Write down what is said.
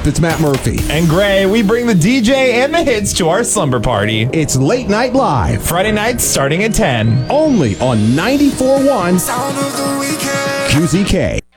it's Matt Murphy. And Gray, we bring the DJ and the hits to our slumber party. It's Late Night Live. Friday nights starting at 10. Only on 94.1 QZK.